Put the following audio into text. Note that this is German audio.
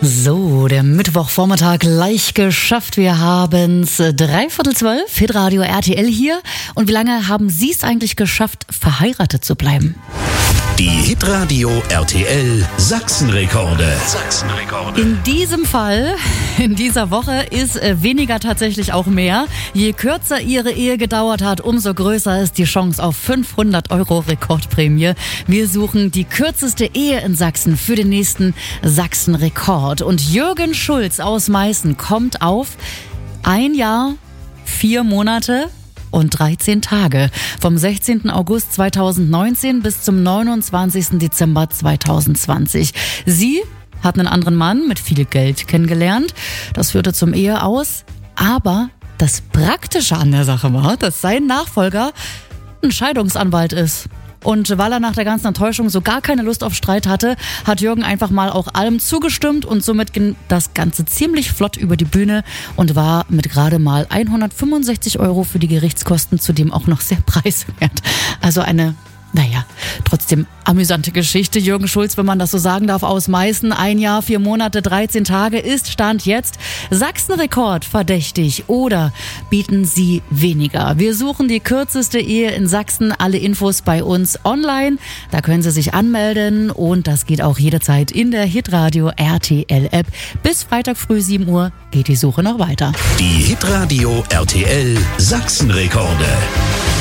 So, der Mittwochvormittag gleich geschafft. Wir haben's 11:45, Hitradio RTL hier. Und wie lange haben Sie es eigentlich geschafft, verheiratet zu bleiben? Die Hitradio RTL Sachsenrekorde. In diesem Fall, in dieser Woche, ist weniger tatsächlich auch mehr. Je kürzer Ihre Ehe gedauert hat, umso größer ist die Chance auf 500 € Rekordprämie. Wir suchen die kürzeste Ehe in Sachsen für den nächsten Sachsenrekord. Und Jürgen Schulz aus Meißen kommt auf 1 Jahr, 4 Monate und 13 Tage. Vom 16. August 2019 bis zum 29. Dezember 2020. Sie hat einen anderen Mann mit viel Geld kennengelernt. Das führte zum Ehe aus. Aber das Praktische an der Sache war, dass sein Nachfolger ein Scheidungsanwalt ist. Und weil er nach der ganzen Enttäuschung so gar keine Lust auf Streit hatte, hat Jürgen einfach mal auch allem zugestimmt und somit ging das Ganze ziemlich flott über die Bühne und war mit gerade mal 165 € für die Gerichtskosten zudem auch noch sehr preiswert. Also eine, trotzdem amüsante Geschichte. Jürgen Schulz, wenn man das so sagen darf, aus Meißen. 1 Jahr, 4 Monate, 13 Tage ist Stand jetzt Sachsenrekord verdächtig oder bieten Sie weniger? Wir suchen die kürzeste Ehe in Sachsen. Alle Infos bei uns online. Da können Sie sich anmelden und das geht auch jederzeit in der Hitradio RTL App. Bis Freitag früh 7 Uhr geht die Suche noch weiter. Die Hitradio RTL Sachsenrekorde.